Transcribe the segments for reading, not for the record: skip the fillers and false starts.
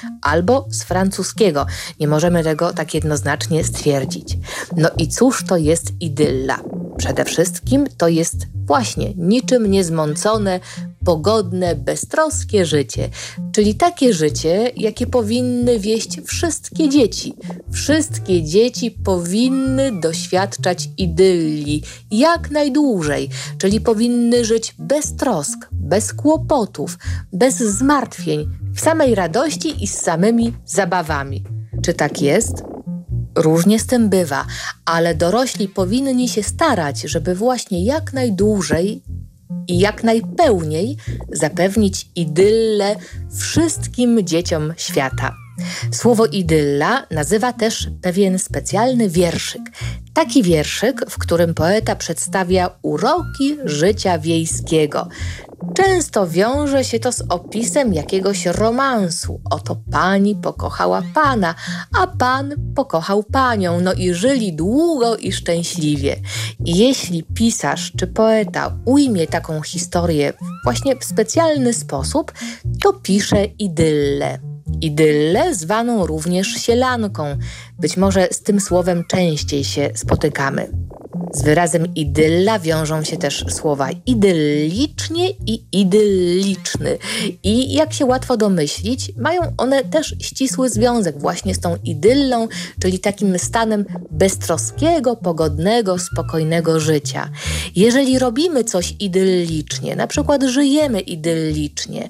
albo z francuskiego. Nie możemy tego tak jednoznacznie stwierdzić. No i cóż to jest idylla? Przede wszystkim to jest właśnie niczym niezmącone, pogodne, beztroskie życie. Czyli takie życie, jakie powinny wieść wszystkie dzieci. Wszystkie dzieci powinny doświadczać idylli jak najdłużej. Czyli powinny żyć bez trosk, bez kłopotów, bez zmartwień, w samej radości i z samymi zabawami. Czy tak jest? Różnie z tym bywa, ale dorośli powinni się starać, żeby właśnie jak najdłużej i jak najpełniej zapewnić idyllę wszystkim dzieciom świata. Słowo idylla nazywa też pewien specjalny wierszyk. Taki wierszyk, w którym poeta przedstawia uroki życia wiejskiego. Często wiąże się to z opisem jakiegoś romansu. Oto pani pokochała pana, a pan pokochał panią, no i żyli długo i szczęśliwie. I jeśli pisarz czy poeta ujmie taką historię właśnie w specjalny sposób, to pisze idyllę. Idyllę zwaną również sielanką. Być może z tym słowem częściej się spotykamy. Z wyrazem idylla wiążą się też słowa idyllicznie i idylliczny. I jak się łatwo domyślić, mają one też ścisły związek właśnie z tą idyllą, czyli takim stanem beztroskiego, pogodnego, spokojnego życia. Jeżeli robimy coś idyllicznie, na przykład żyjemy idyllicznie,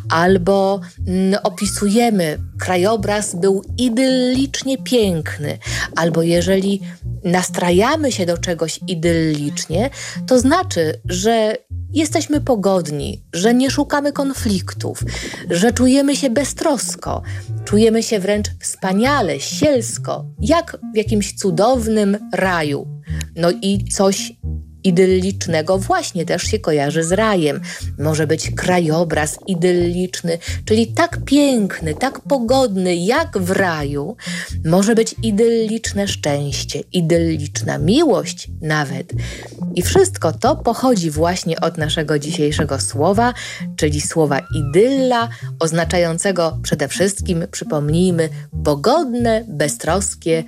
albo opisujemy, krajobraz był idyllicznie piękny, albo jeżeli nastrajamy się do czegoś idyllicznie, to znaczy, że jesteśmy pogodni, że nie szukamy konfliktów, że czujemy się beztrosko, czujemy się wręcz wspaniale, sielsko, jak w jakimś cudownym raju. No i coś idyllicznego właśnie też się kojarzy z rajem. Może być krajobraz idylliczny, czyli tak piękny, tak pogodny jak w raju. Może być idylliczne szczęście, idylliczna miłość nawet. I wszystko to pochodzi właśnie od naszego dzisiejszego słowa, czyli słowa idylla, oznaczającego przede wszystkim, przypomnijmy, pogodne, beztroskie,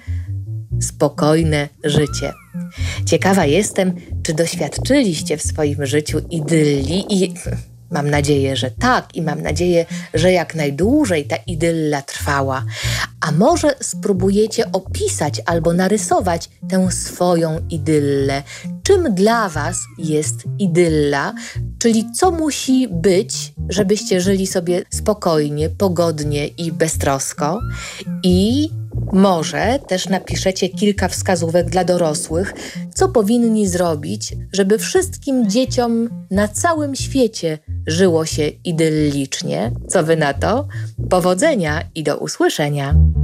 spokojne życie. Ciekawa jestem, czy doświadczyliście w swoim życiu idylli i mam nadzieję, że tak i mam nadzieję, że jak najdłużej ta idylla trwała. A może spróbujecie opisać albo narysować tę swoją idyllę. Czym dla was jest idylla? Czyli co musi być, żebyście żyli sobie spokojnie, pogodnie i beztrosko? I może też napiszecie kilka wskazówek dla dorosłych, co powinni zrobić, żeby wszystkim dzieciom na całym świecie żyło się idyllicznie. Co wy na to? Powodzenia i do usłyszenia!